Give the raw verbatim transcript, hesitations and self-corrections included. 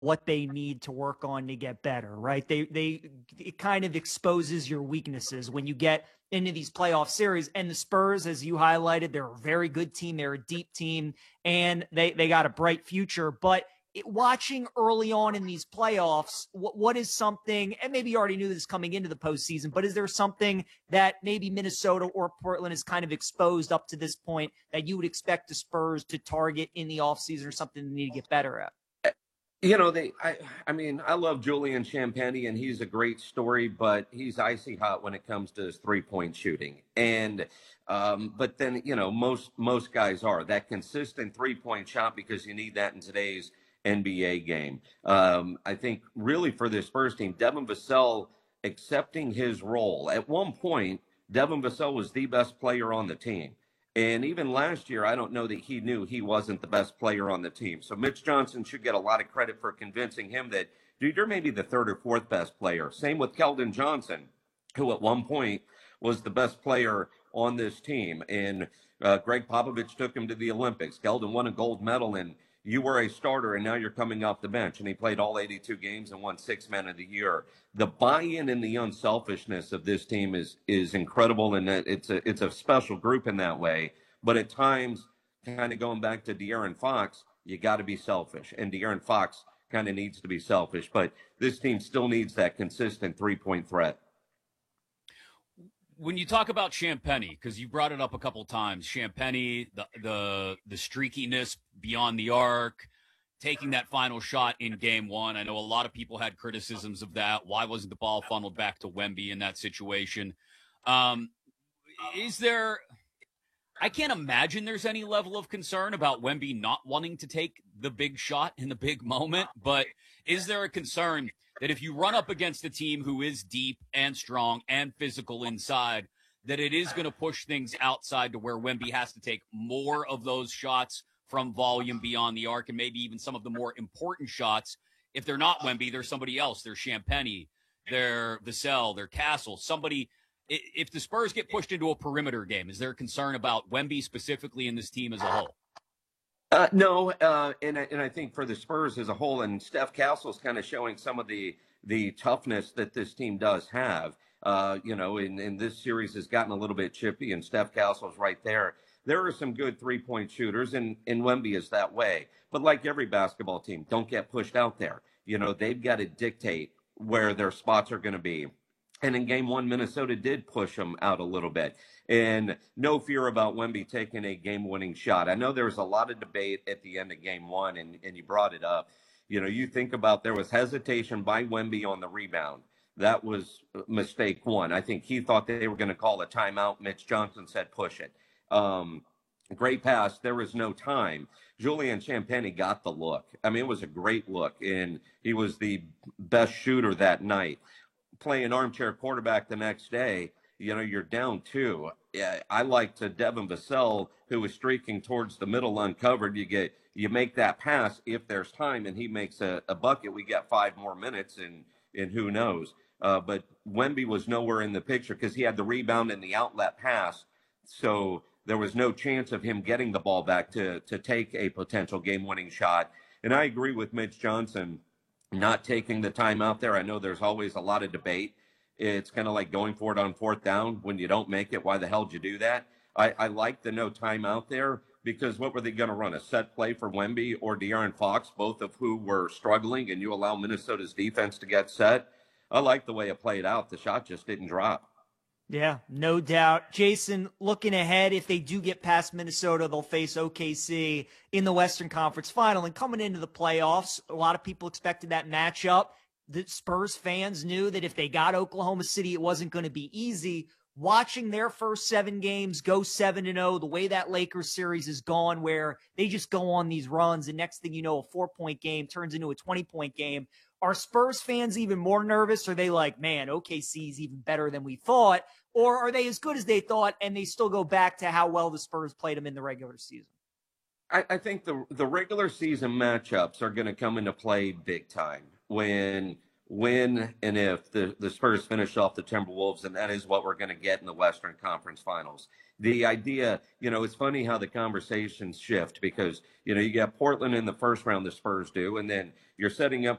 what they need to work on to get better, right? They, they, it kind of exposes your weaknesses when you get into these playoff series. And the Spurs, as you highlighted, they're a very good team. They're a deep team and they, they got a bright future. But it, watching early on in these playoffs, what, what is something, and maybe you already knew this coming into the postseason, but is there something that maybe Minnesota or Portland is kind of exposed up to this point that you would expect the Spurs to target in the offseason or something they need to get better at? You know, they, I, I mean, I love Julian Champagnie, and he's a great story, but he's icy hot when it comes to his three-point shooting. And, um, but then, you know, most, most guys are that consistent three-point shot because you need that in today's N B A game. Um, I think really for this Spurs team, Devin Vassell accepting his role. At one point, Devin Vassell was the best player on the team. And even last year, I don't know that he knew he wasn't the best player on the team. So Mitch Johnson should get a lot of credit for convincing him that, dude, you're maybe the third or fourth best player. Same with Keldon Johnson, who at one point was the best player on this team. And uh, Greg Popovich took him to the Olympics. Keldon won a gold medal, and you were a starter, and now you're coming off the bench. And he played all eighty-two games and won six men of the year. The buy-in and the unselfishness of this team is is incredible, and it's a it's a special group in that way. But at times, kind of going back to De'Aaron Fox, you got to be selfish, and De'Aaron Fox kind of needs to be selfish. But this team still needs that consistent three-point threat. When you talk about Champagnie, because you brought it up a couple times, Champagnie, the the the streakiness beyond the arc, taking that final shot in game one. I know a lot of people had criticisms of that. Why wasn't the ball funneled back to Wemby in that situation? Um, is there – I can't imagine there's any level of concern about Wemby not wanting to take the big shot in the big moment, but is there a concern – that if you run up against a team who is deep and strong and physical inside, that it is going to push things outside to where Wemby has to take more of those shots from volume beyond the arc and maybe even some of the more important shots. If they're not Wemby, there's somebody else. They're Champagnie, they're Vassell, they're Castle. Somebody, if the Spurs get pushed into a perimeter game, is there a concern about Wemby specifically in this team as a whole? Uh, no, uh, and, and I think for the Spurs as a whole, and Steph Castle's kind of showing some of the the toughness that this team does have. Uh, you know, in, in this series has gotten a little bit chippy, and Steph Castle's right there. There are some good three-point shooters, and, and Wemby is that way. But like every basketball team, don't get pushed out there. You know, they've got to dictate where their spots are going to be. And in game one, Minnesota did push them out a little bit. And no fear about Wemby taking a game-winning shot. I know there was a lot of debate at the end of game one, and, and you brought it up. You know, you think about there was hesitation by Wemby on the rebound. That was mistake one. I think he thought they were going to call a timeout. Mitch Johnson said push it. Um, great pass. There was no time. Julian Champagnie got the look. I mean, it was a great look, and he was the best shooter that night. Playing armchair quarterback the next day, you know, you're down two. Yeah, I liked Devin Vassell, who was streaking towards the middle uncovered. You get, you make that pass if there's time, and he makes a, a bucket. We got five more minutes, and and who knows? Uh, but Wemby was nowhere in the picture because he had the rebound and the outlet pass, so there was no chance of him getting the ball back to to take a potential game-winning shot. And I agree with Mitch Johnson not taking the time out there. I know there's always a lot of debate. It's kind of like going for it on fourth down. When you don't make it, why the hell did you do that? I, I like the no time out there because what were they going to run? A set play for Wemby or De'Aaron Fox, both of who were struggling, and you allow Minnesota's defense to get set? I like the way it played out. The shot just didn't drop. Yeah, no doubt. Jason, looking ahead, if they do get past Minnesota, they'll face O K C in the Western Conference Final. And coming into the playoffs, a lot of people expected that matchup. The Spurs fans knew that if they got Oklahoma City, it wasn't going to be easy. Watching their first seven games go seven and oh, the way that Lakers series is gone, where they just go on these runs, and next thing you know, a four-point game turns into a twenty-point game. Are Spurs fans even more nervous? Are they like, man, O K C is even better than we thought? Or are they as good as they thought, and they still go back to how well the Spurs played them in the regular season? I, I think the the regular season matchups are going to come into play big time when when and if the, the Spurs finish off the Timberwolves, and that is what we're going to get in the Western Conference Finals. the idea, you know, it's funny how the conversations shift because, you know, you got Portland in the first round, the Spurs do, and then you're setting up